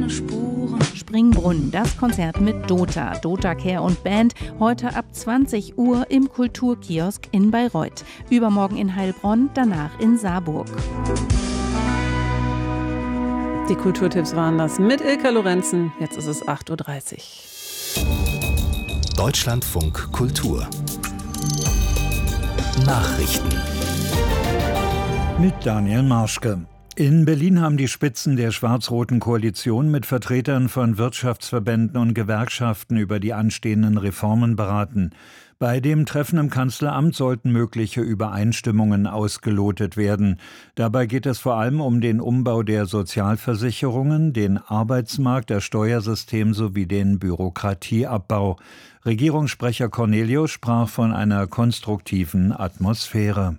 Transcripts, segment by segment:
Spuren. Springbrunnen, das Konzert mit Dota. Dota Care und Band, heute ab 20 Uhr im Kulturkiosk in Bayreuth. Übermorgen in Heilbronn, danach in Saarburg. Die Kulturtipps waren das mit Ilka Lorenzen. Jetzt ist es 8.30 Uhr. Deutschlandfunk Kultur Nachrichten mit Daniel Marschke. In Berlin haben die Spitzen der schwarz-roten Koalition mit Vertretern von Wirtschaftsverbänden und Gewerkschaften über die anstehenden Reformen beraten. Bei dem Treffen im Kanzleramt sollten mögliche Übereinstimmungen ausgelotet werden. Dabei geht es vor allem um den Umbau der Sozialversicherungen, den Arbeitsmarkt, das Steuersystem sowie den Bürokratieabbau. Regierungssprecher Cornelius sprach von einer konstruktiven Atmosphäre.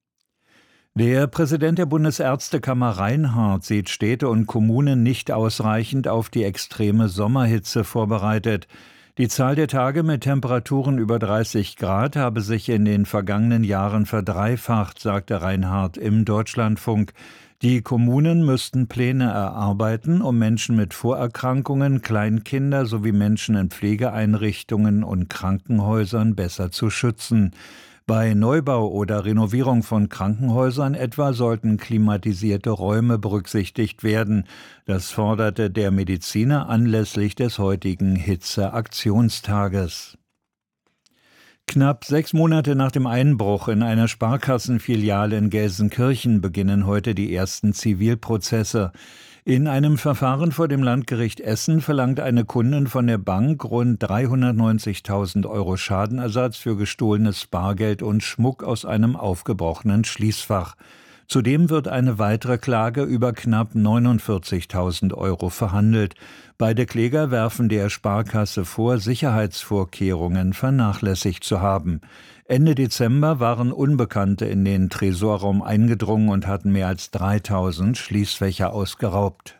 Der Präsident der Bundesärztekammer Reinhardt sieht Städte und Kommunen nicht ausreichend auf die extreme Sommerhitze vorbereitet. Die Zahl der Tage mit Temperaturen über 30 Grad habe sich in den vergangenen Jahren verdreifacht, sagte Reinhardt im Deutschlandfunk. Die Kommunen müssten Pläne erarbeiten, um Menschen mit Vorerkrankungen, Kleinkinder sowie Menschen in Pflegeeinrichtungen und Krankenhäusern besser zu schützen. Bei Neubau oder Renovierung von Krankenhäusern etwa sollten klimatisierte Räume berücksichtigt werden. Das forderte der Mediziner anlässlich des heutigen Hitzeaktionstages. Knapp 6 Monate nach dem Einbruch in einer Sparkassenfiliale in Gelsenkirchen beginnen heute die ersten Zivilprozesse. In einem Verfahren vor dem Landgericht Essen verlangt eine Kundin von der Bank rund 390.000 € Schadenersatz für gestohlenes Bargeld und Schmuck aus einem aufgebrochenen Schließfach. Zudem wird eine weitere Klage über knapp 49.000 € verhandelt. Beide Kläger werfen der Sparkasse vor, Sicherheitsvorkehrungen vernachlässigt zu haben. Ende Dezember waren Unbekannte in den Tresorraum eingedrungen und hatten mehr als 3.000 Schließfächer ausgeraubt.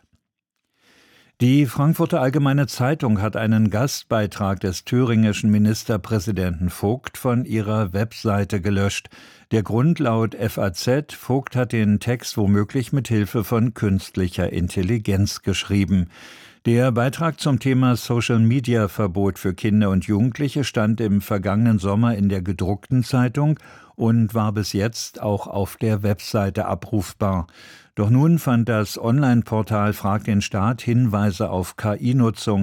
Die Frankfurter Allgemeine Zeitung hat einen Gastbeitrag des thüringischen Ministerpräsidenten Vogt von ihrer Webseite gelöscht. Der Grund laut FAZ: Vogt hat den Text womöglich mit Hilfe von künstlicher Intelligenz geschrieben. Der Beitrag zum Thema Social-Media-Verbot für Kinder und Jugendliche stand im vergangenen Sommer in der gedruckten Zeitung und war bis jetzt auch auf der Webseite abrufbar. Doch nun fand das Online-Portal Frag den Staat Hinweise auf KI-Nutzung